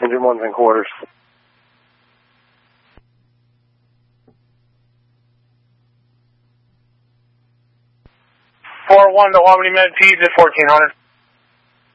Engine 1's in quarters. 4-1 to Albany Med Peds at 1400.